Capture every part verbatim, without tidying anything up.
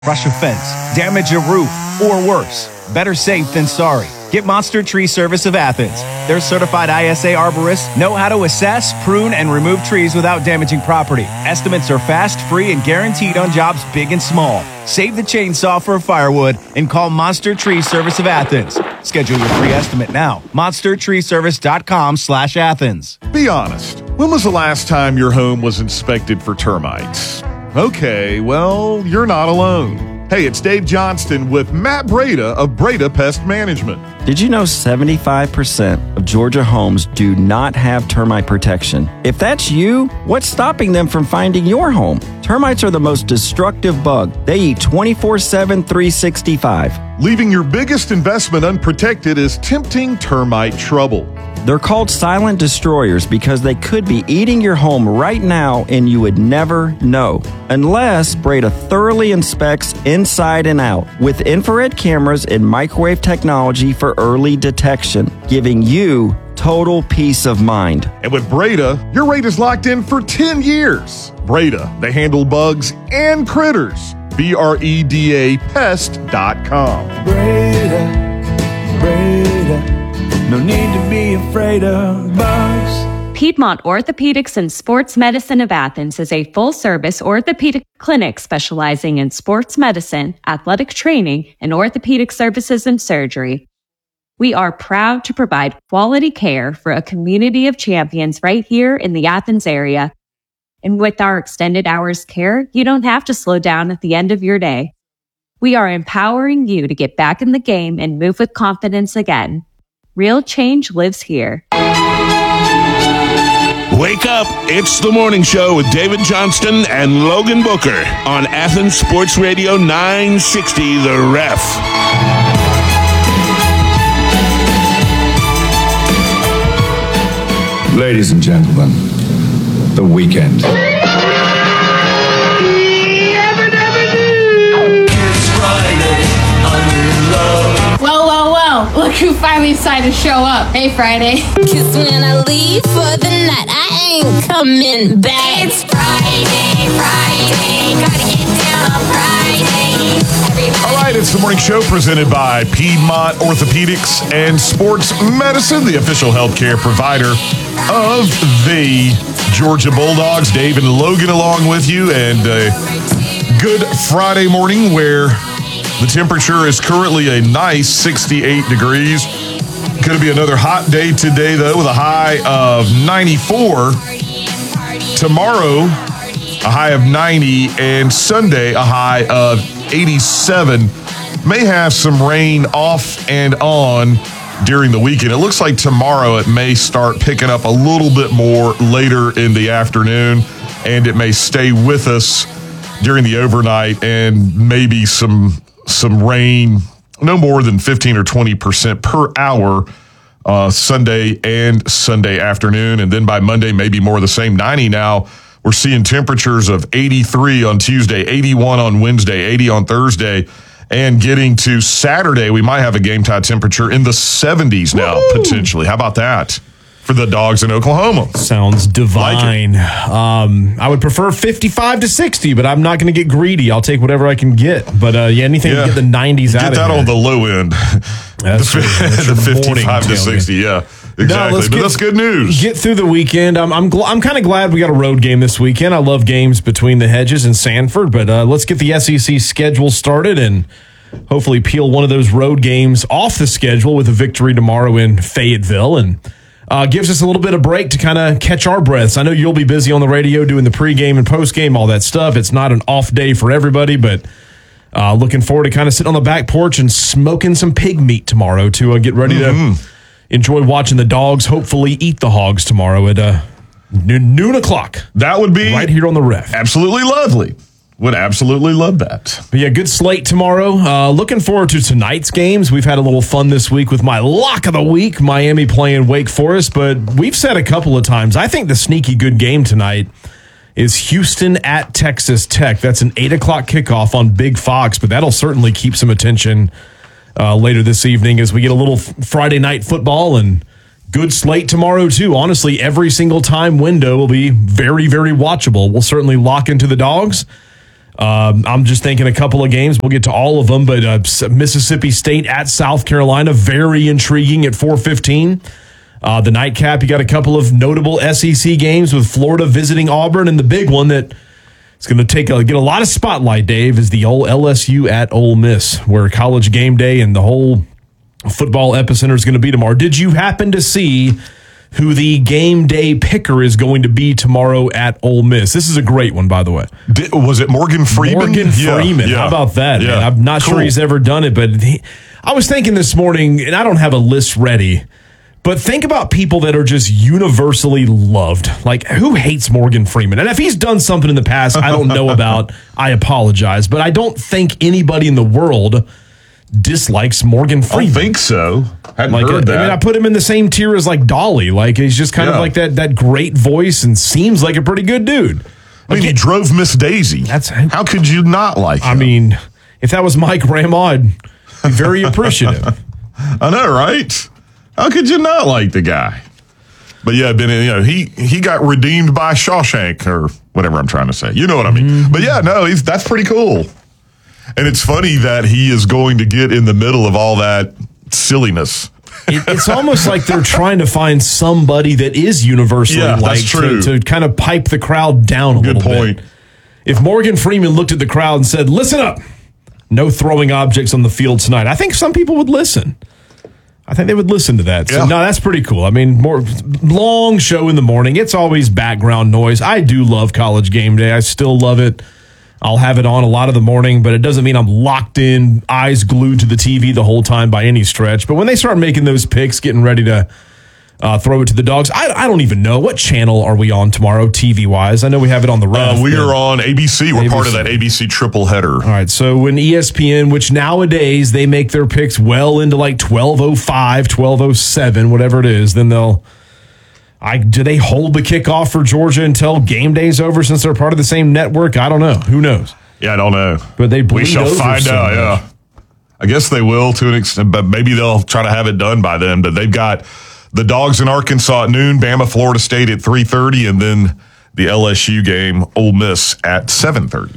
Rush a fence, damage a roof, or worse. Better safe than sorry. Get Monster Tree Service of Athens. Their certified I S A arborists know how to assess, prune, and remove trees without damaging property. Estimates are fast, free, and guaranteed on jobs big and small. Save the chainsaw for firewood and call Monster Tree Service of Athens. Schedule your free estimate now. monster tree service dot com slash Athens. Be honest. When was the last time your home was inspected for termites? Okay, well, you're not alone. Hey, it's Dave Johnston with Matt Breda of Breda Pest Management. Did you know seventy-five percent of Georgia homes do not have termite protection? If that's you, what's stopping them from finding your home? Termites are the most destructive bug. They eat twenty-four seven, three sixty-five. Leaving your biggest investment unprotected is tempting termite trouble. They're called silent destroyers because they could be eating your home right now and you would never know. Unless Breda thoroughly inspects inside and out with infrared cameras and microwave technology for early detection, giving you total peace of mind. And with Breda, your rate is locked in for ten years. Breda, they handle bugs and critters. B R E D A pest dot com. Breda, Breda. No need to be afraid of bugs. Piedmont Orthopedics and Sports Medicine of Athens is a full-service orthopedic clinic specializing in sports medicine, athletic training, and orthopedic services and surgery. We are proud to provide quality care for a community of champions right here in the Athens area. And with our extended hours care, you don't have to slow down at the end of your day. We are empowering you to get back in the game and move with confidence again. Real change lives here. Wake up. It's the morning show with David Johnston and Logan Booker on Athens Sports Radio nine sixty, The Ref. Ladies and gentlemen, the weekend. Well, well, well, look who finally decided to show up. Hey, Friday. Cause when I leave for the night, I ain't coming back. It's Friday, Friday, gotta get down on Friday. Everybody. All right, it's the morning show presented by Piedmont Orthopedics and Sports Medicine, the official healthcare provider of the Georgia Bulldogs. Dave and Logan along with you, and a good Friday morning where the temperature is currently a nice sixty-eight degrees. Going to be another hot day today, though, with a high of ninety-four. Tomorrow, a high of ninety, and Sunday, a high of eighty-seven. May have some rain off and on during the weekend. It looks like tomorrow it may start picking up a little bit more later in the afternoon, and it may stay with us during the overnight, and maybe some some rain, no more than fifteen or twenty percent per hour uh, Sunday and Sunday afternoon. And then by Monday, maybe more of the same. ninety now. We're seeing temperatures of eighty-three on Tuesday, eighty-one on Wednesday, eighty on Thursday, and getting to Saturday, we might have a game time temperature in the seventies now, Woo! Potentially. How about that for the Dogs in Oklahoma? Sounds divine. Like um, I would prefer fifty-five to sixty, but I'm not going to get greedy. I'll take whatever I can get. But uh, yeah, anything yeah. to get the nineties get out of Get that here. on the low end. That's the That's the fifty-five to sixty, yeah. Exactly, no, but get, that's good news. Get through the weekend. I'm I'm, gl- I'm kind of glad we got a road game this weekend. I love games between the hedges and Sanford, but uh, let's get the S E C schedule started and hopefully peel one of those road games off the schedule with a victory tomorrow in Fayetteville, and uh, gives us a little bit of break to kind of catch our breaths. I know you'll be busy on the radio doing the pregame and postgame, all that stuff. It's not an off day for everybody, but uh, looking forward to kind of sitting on the back porch and smoking some pig meat tomorrow to uh, get ready mm-hmm. to enjoy watching the Dogs hopefully eat the Hogs tomorrow at uh, noon, noon o'clock. That would be right here on the Ref. Absolutely lovely. Would absolutely love that. But yeah, good slate tomorrow. Uh, looking forward to tonight's games. We've had a little fun this week with my lock of the week, Miami playing Wake Forest. But we've said a couple of times, I think the sneaky good game tonight is Houston at Texas Tech. That's an eight o'clock kickoff on Big Fox, but that'll certainly keep some attention uh, later this evening as we get a little Friday night football, and good slate tomorrow too. Honestly, every single time window will be very, very watchable. We'll certainly lock into the Dogs. Um, I'm just thinking a couple of games. We'll get to all of them, but uh, Mississippi State at South Carolina, very intriguing at four fifteen. Uh, the nightcap, you got a couple of notable S E C games with Florida visiting Auburn, and the big one that is going to take a, get a lot of spotlight, Dave, is the old L S U at Ole Miss, where College Game Day and the whole football epicenter is going to be tomorrow. Did you happen to see who the game day picker is going to be tomorrow at Ole Miss? This is a great one, by the way. Did, was it Morgan Freeman? Morgan Freeman. Yeah, yeah. How about that, yeah. man? I'm not cool. sure he's ever done it, but he, I was thinking this morning, and I don't have a list ready, but think about people that are just universally loved. Like, who hates Morgan Freeman? And if he's done something in the past I don't know about, I apologize. But I don't think anybody in the world dislikes Morgan Freeman. I don't think so. Hadn't like, heard I, that. I mean, I put him in the same tier as like Dolly. Like, he's just kind yeah. of like that that great voice and seems like a pretty good dude. I mean, like, he drove Miss Daisy. That's how could you not like him? I mean, if that was my grandma, I'd be very appreciative. I know, right? How could you not like the guy? But yeah, Ben, you know, he he got redeemed by Shawshank or whatever I'm trying to say. You know what I mean? Mm-hmm. But yeah, no, he's that's pretty cool. And it's funny that he is going to get in the middle of all that silliness. It, it's almost like they're trying to find somebody that is universally yeah, liked to, to kind of pipe the crowd down a Good little point. bit. If Morgan Freeman looked at the crowd and said, "Listen up, no throwing objects on the field tonight," I think some people would listen. I think they would listen to that. So, yeah. no, that's pretty cool. I mean, more long show in the morning. It's always background noise. I do love College Game Day. I still love it. I'll have it on a lot of the morning, but it doesn't mean I'm locked in, eyes glued to the T V the whole time by any stretch. But when they start making those picks, getting ready to uh, throw it to the dogs, I, I don't even know. What channel are we on tomorrow, T V-wise? I know we have it on the ref. Uh, we are on A B C. We're A B C. Part of that A B C triple header. All right, so when E S P N, which nowadays they make their picks well into like twelve oh five, twelve oh seven, whatever it is, then they'll... I, do they hold the kickoff for Georgia until game day's over since they're part of the same network? I don't know. Who knows? Yeah, I don't know. But they bleed We shall over find so out, much. yeah. I guess they will to an extent, but maybe they'll try to have it done by then. But they've got the Dogs in Arkansas at noon, Bama, Florida State at three thirty, and then the L S U game, Ole Miss at seven thirty.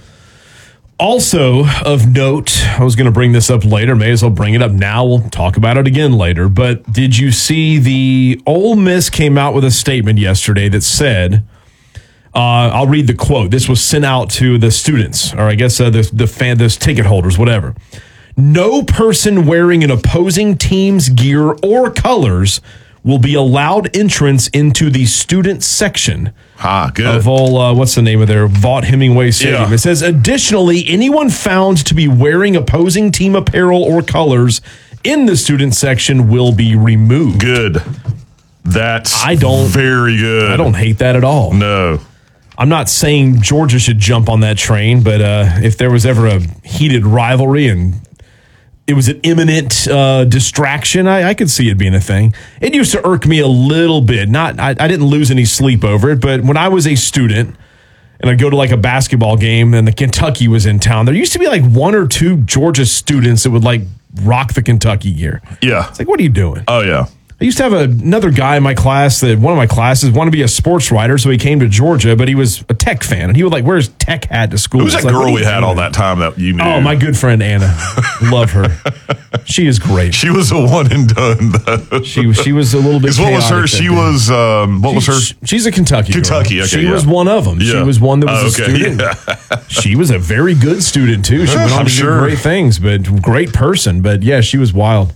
Also of note, I was going to bring this up later. May as well bring it up now. We'll talk about it again later. But did you see the Ole Miss came out with a statement yesterday that said, uh, I'll read the quote. This was sent out to the students, or I guess uh, the, the fan, those ticket holders, whatever. No person wearing an opposing team's gear or colors will be allowed entrance into the student section ah, good. of all, uh, what's the name of their Vaught Hemingway Stadium. Yeah. It says, additionally, anyone found to be wearing opposing team apparel or colors in the student section will be removed. Good. That's I don't, very good. I don't hate that at all. No. I'm not saying Georgia should jump on that train, but uh, if there was ever a heated rivalry and it was an imminent uh, distraction, I, I could see it being a thing. It used to irk me a little bit. Not, I, I didn't lose any sleep over it, but when I was a student and I'd go to like a basketball game and the Kentucky was in town, there used to be like one or two Georgia students that would like rock the Kentucky gear. Yeah. It's like, what are you doing? Oh, yeah. I used to have a, another guy in my class that one of my classes wanted to be a sports writer, so he came to Georgia, but he was a Tech fan, and he would like wear his Tech hat to school. Who's that like, girl we doing? had all that time that you knew? Oh, my good friend Anna. Love her. She is great. She was a one and done, though. She she was a little bit. What was her? She was. Um, what she, was her? She's a Kentucky. Kentucky. Girl. Okay, she yeah. was one of them. Yeah. She was one that was oh, a okay. student. Yeah. She was a very good student too. She Yeah, went on I'm to sure. do great things, but great person. But yeah, she was wild.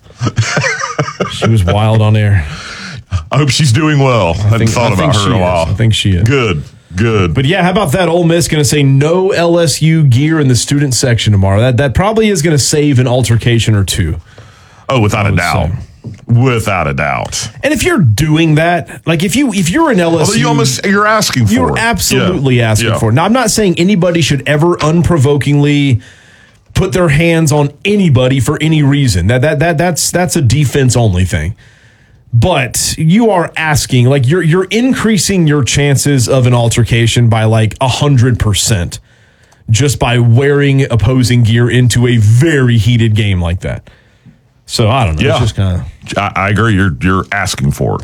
She was wild on air. I hope she's doing well. I, I hadn't think, thought I about think her in a she while. is. I think she is. Good, good. But yeah, how about that? Ole Miss going to say no L S U gear in the student section tomorrow. That that probably is going to save an altercation or two. Oh, without a doubt. say. Without a doubt. And if you're doing that, like if you if you're an L S U, Although you almost you're asking for you're it. absolutely Yeah. asking Yeah. for it. Now, I'm not saying anybody should ever unprovokingly put their hands on anybody for any reason. That that that that's that's a defense only thing. But you are asking, like you're you're increasing your chances of an altercation by like a hundred percent just by wearing opposing gear into a very heated game like that. So I don't know. Yeah. It's just kind of. I, I agree. You're you're asking for it,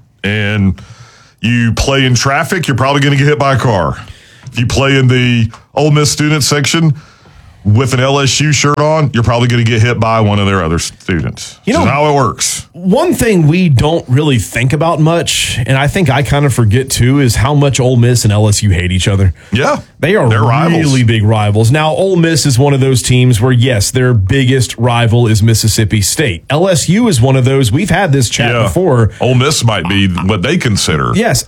and you play in traffic, you're probably going to get hit by a car. If you play in the Ole Miss student section with an L S U shirt on, you're probably going to get hit by one of their other students. You know This is how it works. One thing we don't really think about much, and I think I kind of forget too, is how much Ole Miss and L S U hate each other. Yeah. They are They're rivals. really big rivals. Now, Ole Miss is one of those teams where, yes, their biggest rival is Mississippi State. L S U is one of those. We've had this chat Yeah. before. Ole Miss might be what they consider. Yes.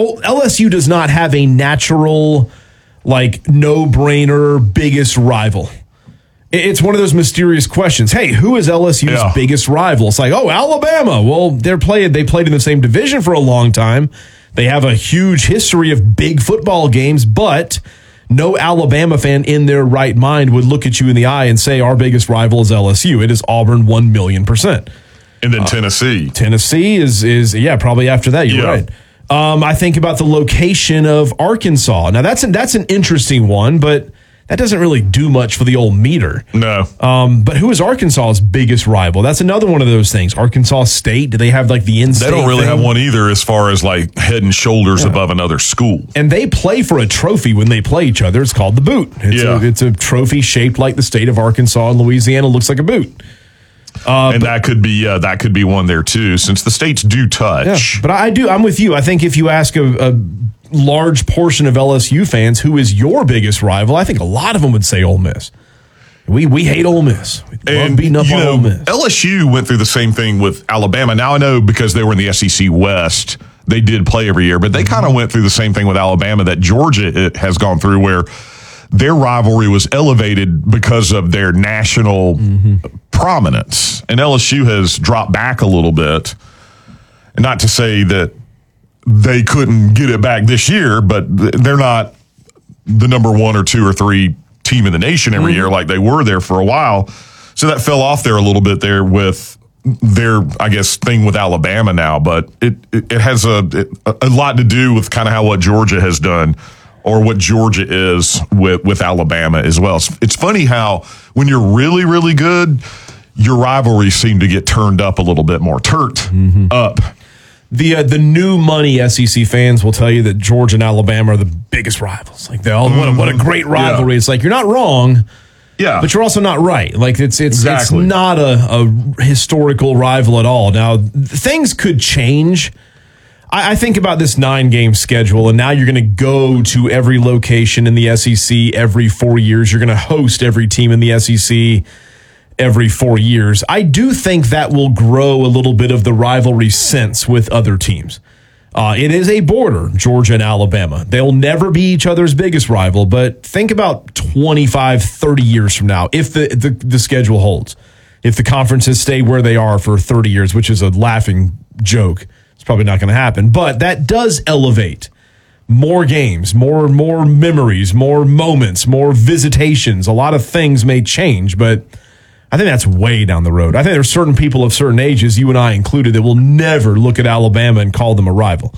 L S U does not have a natural, like, no-brainer biggest rival. It's one of those mysterious questions. Hey, who is L S U's Yeah. biggest rival? It's like, oh, Alabama. Well, they're playing. They played in the same division for a long time. They have a huge history of big football games, but no Alabama fan in their right mind would look at you in the eye and say our biggest rival is L S U. It is Auburn, one million percent. And then Tennessee. Uh, Tennessee is is yeah, probably after that. You're Yeah. right. Um, I think about the location of Arkansas. Now that's an, that's an interesting one, but that doesn't really do much for the old meter. No. Um, but who is Arkansas's biggest rival? That's another one of those things. Arkansas State, do they have like the in-state They don't really thing? have one either as far as like head and shoulders Yeah. above another school. And they play for a trophy when they play each other. It's called the boot. It's, Yeah. a, it's a trophy shaped like the state of Arkansas and Louisiana. Looks like a boot. Uh, and that could be uh, that could be one there too, since the states do touch. Yeah, but I do. I'm with you. I think if you ask a, a large portion of L S U fans who is your biggest rival, I think a lot of them would say Ole Miss. We we hate Ole Miss. We love And beating up you on know, Ole Miss. L S U went through the same thing with Alabama. Now I know because they were in the S E C West, they did play every year, but they kind of went through the same thing with Alabama that Georgia it has gone through, where their rivalry was elevated because of their national mm-hmm. prominence, and L S U has dropped back a little bit. And not to say that they couldn't get it back this year, but they're not the number one or two or three team in the nation every mm-hmm. year like they were there for a while. So that fell off there a little bit there with their, I guess, thing with Alabama now. But it it, it has a it, a lot to do with kind of how what Georgia has done, or what Georgia is with, with Alabama as well. It's, it's funny how when you're really, really good, your rivalries seem to get turned up a little bit more, turt mm-hmm. up. The uh, the new money S E C fans will tell you that Georgia and Alabama are the biggest rivals. Like, they all, what, a, what a great rivalry. Yeah. It's like, you're not wrong, yeah, but you're also not right. Like, it's it's exactly. it's not a, a historical rival at all. Now, things could change. I, I think about this nine-game schedule, and now you're going to go to every location in the S E C every four years. You're going to host every team in the S E C every four years. I do think that will grow a little bit of the rivalry sense with other teams. Uh, it is a border, Georgia and Alabama. They'll never be each other's biggest rival, but think about twenty-five, thirty years from now, if the, the, the schedule holds, if the conferences stay where they are for thirty years, which is a laughing joke. It's probably not going to happen, but that does elevate more games, more, more memories, more moments, more visitations. A lot of things may change, but I think that's way down the road. I think there's certain people of certain ages, you and I included, that will never look at Alabama and call them a rival.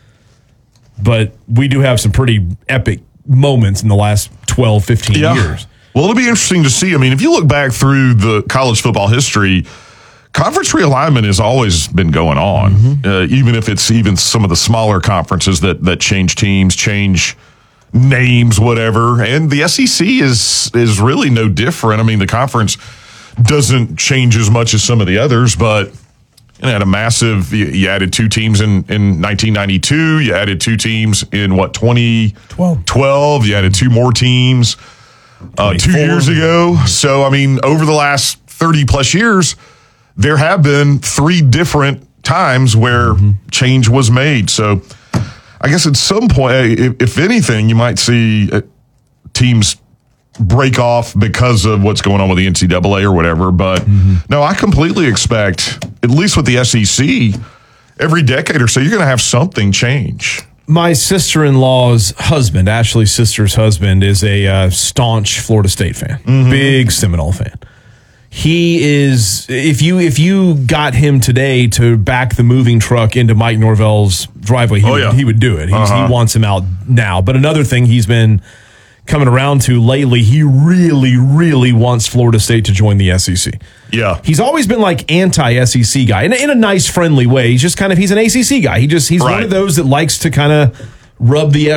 But we do have some pretty epic moments in the last twelve, fifteen yeah. years. Well, it'll be interesting to see. I mean, if you look back through the college football history, conference realignment has always been going on, mm-hmm. uh, even if it's even some of the smaller conferences that that change teams, change names, whatever. And the S E C is is really no different. I mean, the conference doesn't change as much as some of the others, but you know, had a massive, you, you added two teams in, in nineteen ninety-two, you added two teams in what, twenty twelve, you added two more teams uh, two years ago. So, I mean, over the last thirty plus years, there have been three different times where mm-hmm. change was made. So I guess at some point, if, if anything, you might see uh, teams break off because of what's going on with the N C double A or whatever. But mm-hmm. no, I completely expect, at least with the S E C, every decade or so, you're going to have something change. My sister-in-law's husband, Ashley's sister's husband, is a uh, staunch Florida State fan, mm-hmm. big Seminole fan. He is, if you if you got him today to back the moving truck into Mike Norvell's driveway, he, oh, would, yeah. he would do it. He's, uh-huh. He wants him out now. But another thing he's been coming around to lately, he really, really wants Florida State to join the S E C. Yeah. He's always been like anti-S E C guy, in, in a nice, friendly way. He's just kind of, he's an A C C guy. He just, he's right. one of those that likes to kind of rub the, or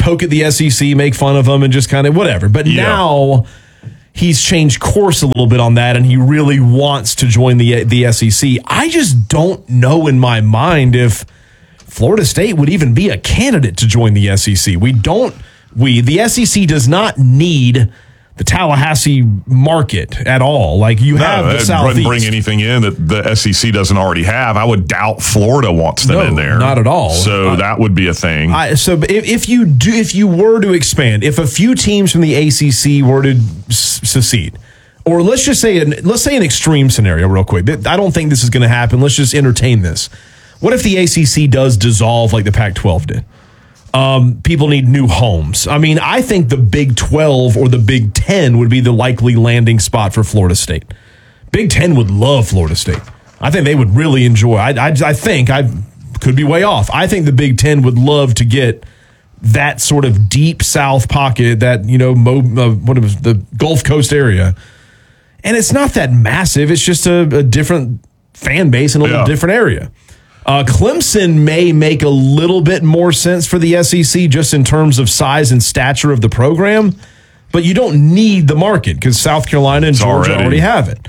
poke at the S E C, make fun of them, and just kind of whatever. But Yeah. now he's changed course a little bit on that, and he really wants to join the the S E C. I just don't know in my mind if Florida State would even be a candidate to join the S E C. We don't. We the S E C does not need the Tallahassee market at all. Like you No, have the it Southeast. wouldn't bring anything in that the S E C doesn't already have. I would doubt Florida wants them No, in there. not at all. So Uh, that would be a thing. I, so if, if you do, if you were to expand, if a few teams from the A C C were to s- secede, or let's just say, an, let's say an extreme scenario, real quick. I don't think this is going to happen. Let's just entertain this. What if the A C C does dissolve like the Pac twelve did? Um, people need new homes. I mean, I think the Big twelve or the Big ten would be the likely landing spot for Florida State. Big ten would love Florida State. I think they would really enjoy. I, I, I think I could be way off. I think the Big Ten would love to get that sort of deep South pocket, that you know, Mo, uh, what it was, the Gulf Coast area, and it's not that massive. It's just a, a different fan base in a little Yeah. different area. Uh, Clemson may make a little bit more sense for the S E C just in terms of size and stature of the program, but you don't need the market because South Carolina and It's Georgia already. already have it.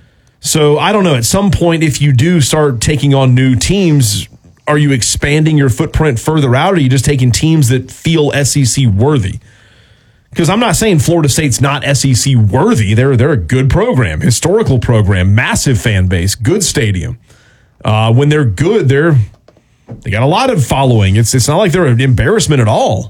So I don't know. At some point, if you do start taking on new teams, are you expanding your footprint further out, or are you just taking teams that feel S E C worthy? Because I'm not saying Florida State's not S E C worthy. They're they're a good program, historical program, massive fan base, good stadium. Uh, when they're good, they're they got a lot of following. It's it's not like they're an embarrassment at all.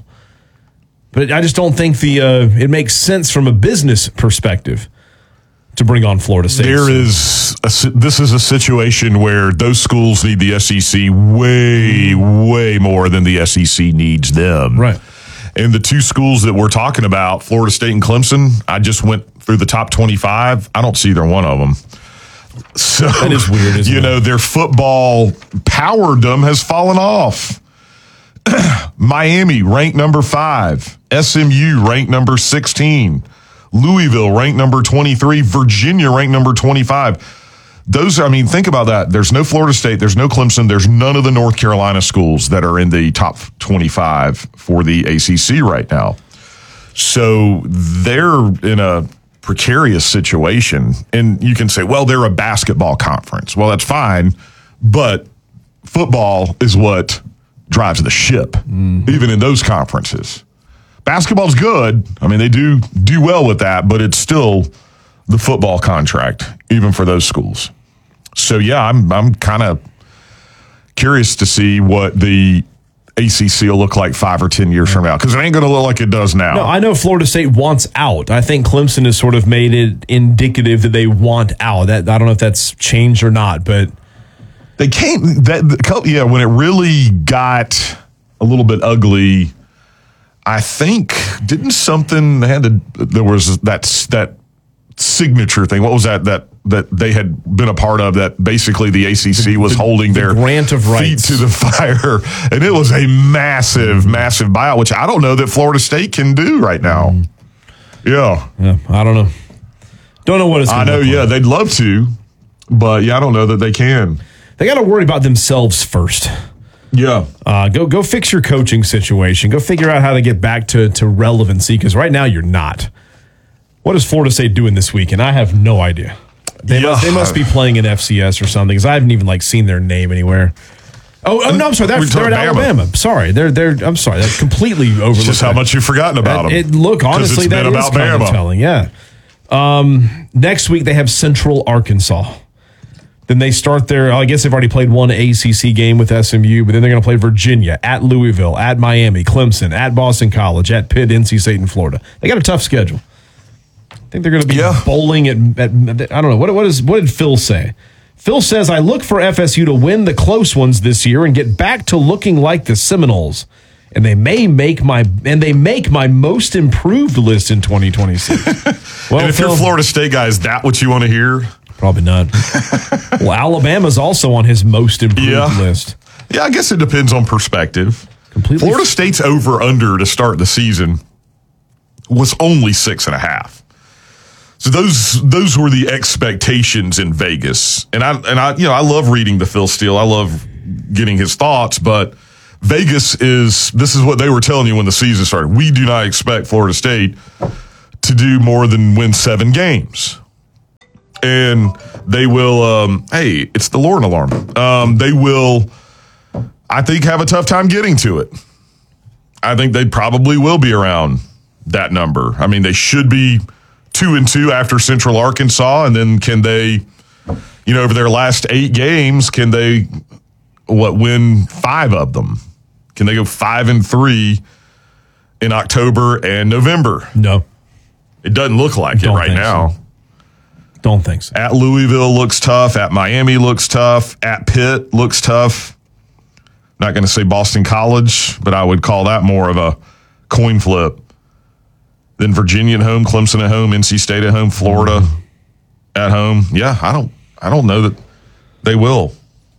But I just don't think the uh, it makes sense from a business perspective to bring on Florida State. There is a, si- this is a situation where those schools need the S E C way, way more than the S E C needs them. Right. And the two schools that we're talking about, Florida State and Clemson, I just went through the top twenty-five. I don't see either one of them. So That is weird, isn't you it? know, their football powerdom has fallen off. Miami ranked number five, S M U ranked number sixteen, Louisville ranked number twenty-three, Virginia ranked number twenty-five. Those, I mean, think about that. There's no Florida State, there's no Clemson, there's none of the North Carolina schools that are in the top twenty-five for the A C C right now. So they're in a precarious situation. And you can say, well, they're a basketball conference. Well, that's fine, but football is what drives the ship, mm-hmm. even in those conferences. Basketball's good. I mean, they do do well with that, but it's still the football contract, even for those schools. So, yeah, I'm I'm kind of curious to see what the A C C will look like five or ten years from now, because it ain't going to look like it does now. No, I know Florida State wants out. I think Clemson has sort of made it indicative that they want out. That I don't know if that's changed or not, but they can't. That yeah, when it really got a little bit ugly, I think didn't something they had to. There was that that signature thing. What was that that that they had been a part of? That basically the A C C was the, holding the their grant of feet rights to the fire, and it was a massive, massive buyout, which I don't know that Florida State can do right now. Mm. Yeah, yeah, I don't know. Don't know what it's. I know. Yeah, like. They'd love to, but yeah, I don't know that they can. They got to worry about themselves first. Yeah. Uh, go go fix your coaching situation. Go figure out how to get back to, to relevancy, because right now you're not. What is Florida State doing this weekend? I have no idea. They, yeah. must, they must be playing in F C S or something, because I haven't even like seen their name anywhere. Oh, oh no, I'm sorry. They're, they're at Alabama. Sorry. They're they're I'm sorry. That's completely overlooked. Just how much you've forgotten about them. It, look, honestly, it's that been is about kind of Bama. telling. Yeah. Um, next week they have Central Arkansas. Then they start their, I guess they've already played one A C C game with S M U, but then they're going to play Virginia, at Louisville, at Miami, Clemson, at Boston College, at Pitt, N C State, and Florida. They got a tough schedule. I think they're going to be yeah. bowling at, at, I don't know, what, what, is, what did Phil say? Phil says, I look for F S U to win the close ones this year and get back to looking like the Seminoles. And they may make my and they make my most improved list in twenty twenty-six. Well, and if Phil, you're a Florida State guy, is that what you want to hear? Probably not. Well, Alabama's also on his most improved yeah. list. Yeah, I guess it depends on perspective. Completely. Florida State's over-under to start the season was only six and a half. So those those were the expectations in Vegas. And I and I you know, I love reading the Phil Steele. I love getting his thoughts, but Vegas is, this is what they were telling you when the season started. We do not expect Florida State to do more than win seven games. And they will, um, hey, it's the Lauren alarm. Um, they will, I think, have a tough time getting to it. I think they probably will be around that number. I mean, they should be two and two after Central Arkansas. And then can they, you know, over their last eight games, can they, what, win five of them? Can they go five and three in October and November? No. It doesn't look like Don't it right now. So. Don't think so. At Louisville looks tough. At Miami looks tough. At Pitt looks tough. Not going to say Boston College, but I would call that more of a coin flip. Then Virginia at home, Clemson at home, N C State at home, Florida mm. at home. Yeah, I don't I don't know that they will.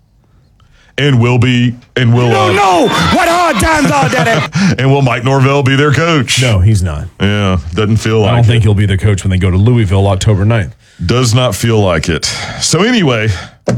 And will be, and will. No, uh, no! What hard times are that? And will Mike Norvell be their coach? No, he's not. Yeah, doesn't feel like it. I don't think he'll be their coach when they go to Louisville October ninth. Does not feel like it. So anyway,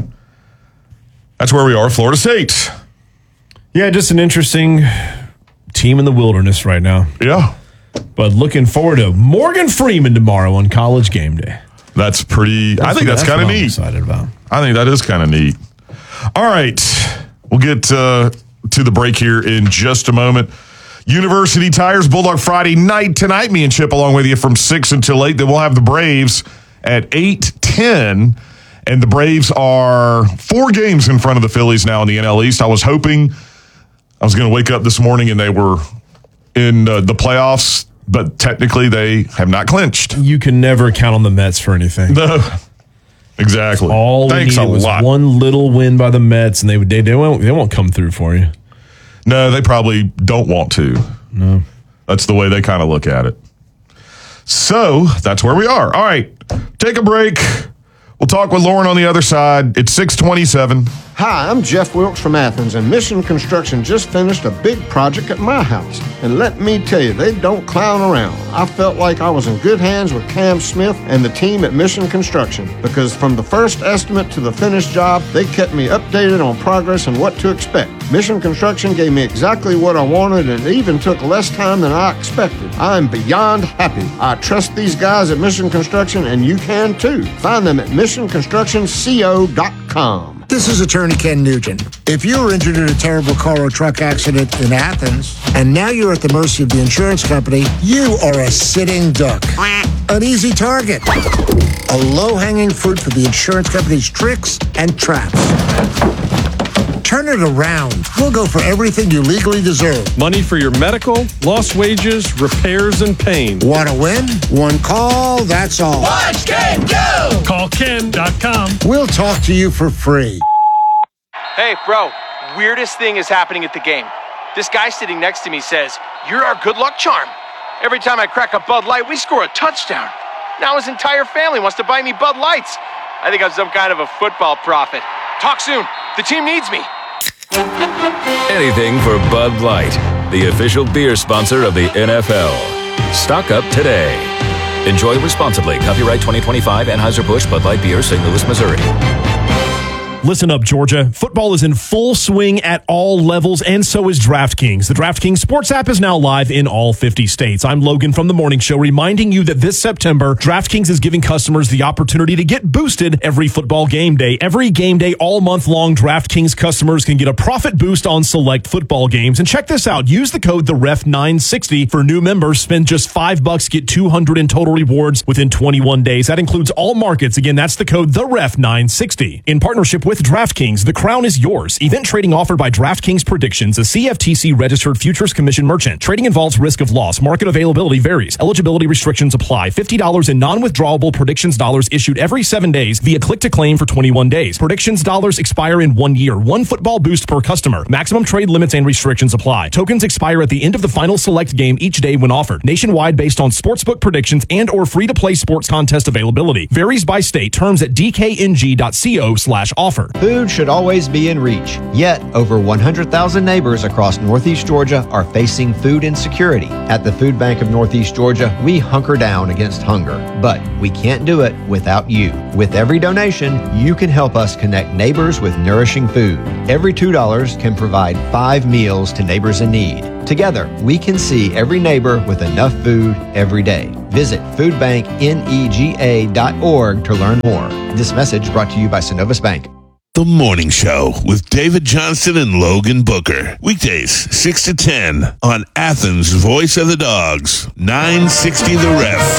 that's where we are, Florida State. Yeah, just an interesting team in the wilderness right now. Yeah. But looking forward to Morgan Freeman tomorrow on College Game Day. That's pretty, that's, I think that's, that's kind of neat. I'm excited about. I think that is kind of neat. All right. We'll get uh, to the break here in just a moment. University Tires, Bulldog Friday night tonight. Me and Chip along with you from six until eight. Then we'll have the Braves at eight ten. And the Braves are four games in front of the Phillies now in the N L East. I was hoping I was going to wake up this morning and they were in uh, the playoffs, but technically they have not clinched. You can never count on the Mets for anything. No. Exactly. All Thanks we a was lot. One little win by the Mets, and they they they won't they won't come through for you. No, they probably don't want to. No, that's the way they kind of look at it. So that's where we are. All right, take a break. We'll talk with Lauren on the other side. It's six twenty-seven. Hi, I'm Jeff Wilkes from Athens, and Mission Construction just finished a big project at my house. And let me tell you, they don't clown around. I felt like I was in good hands with Cam Smith and the team at Mission Construction, because from the first estimate to the finished job, they kept me updated on progress and what to expect. Mission Construction gave me exactly what I wanted and even took less time than I expected. I'm beyond happy. I trust these guys at Mission Construction, and you can too. Find them at mission construction co dot com. This is Attorney Ken Nugent. If you were injured in a terrible car or truck accident in Athens, and now you're at the mercy of the insurance company, you are a sitting duck. An easy target. A low-hanging fruit for the insurance company's tricks and traps. Turn it around. We'll go for everything you legally deserve. Money for your medical, lost wages, repairs, and pain. Want to win? One call, that's all. Watch Ken go! Call Ken dot com. We'll talk to you for free. Hey, bro, weirdest thing is happening at the game. This guy sitting next to me says, "You're our good luck charm." Every time I crack a Bud Light, we score a touchdown. Now his entire family wants to buy me Bud Lights. I think I'm some kind of a football prophet. Talk soon. The team needs me. Anything for Bud Light, the official beer sponsor of the N F L. Stock up today. Enjoy responsibly. Copyright twenty twenty-five Anheuser-Busch Bud Light Beer, Saint Louis, Missouri. Listen up, Georgia. Football is in full swing at all levels, and so is DraftKings. The DraftKings Sports app is now live in all fifty states. I'm Logan from The Morning Show, reminding you that this September, DraftKings is giving customers the opportunity to get boosted every football game day. Every game day, all month long, DraftKings customers can get a profit boost on select football games. And check this out. Use the code the ref nine sixty for new members. Spend just five bucks, get two hundred in total rewards within twenty-one days. That includes all markets. Again, that's the code the ref nine sixty. In partnership with With DraftKings, the crown is yours. Event trading offered by DraftKings Predictions, a C F T C-registered futures commission merchant. Trading involves risk of loss. Market availability varies. Eligibility restrictions apply. fifty dollars in non-withdrawable Predictions dollars issued every seven days via click-to-claim for twenty-one days. Predictions dollars expire in one year. One football boost per customer. Maximum trade limits and restrictions apply. Tokens expire at the end of the final select game each day when offered. Nationwide based on sportsbook predictions and or free-to-play sports contest availability. Varies by state. Terms at d k n g dot co slash offer. Food should always be in reach. Yet, over one hundred thousand neighbors across Northeast Georgia are facing food insecurity. At the Food Bank of Northeast Georgia, we hunker down against hunger, but we can't do it without you. With every donation, you can help us connect neighbors with nourishing food. Every two dollars can provide five meals to neighbors in need. Together, we can see every neighbor with enough food every day. Visit food bank nega dot org to learn more. This message brought to you by Synovus Bank. The Morning Show with David Johnston and Logan Booker. Weekdays, six to ten on Athens' Voice of the Dogs, nine sixty The Ref.